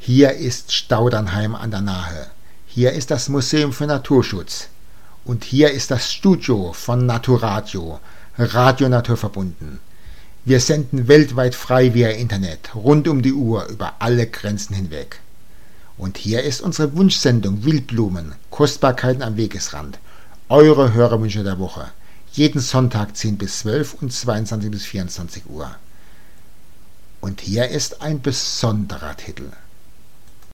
Hier ist Staudernheim an der Nahe. Hier ist das Museum für Naturschutz. Und hier ist das Studio von Naturadio, Radio Naturverbunden. Wir senden weltweit frei via Internet, rund um die Uhr, über alle Grenzen hinweg. Und hier ist unsere Wunschsendung Wildblumen, Kostbarkeiten am Wegesrand. Eure Hörerwünsche der Woche. Jeden Sonntag 10 bis 12 und 22 bis 24 Uhr. Und hier ist ein besonderer Titel.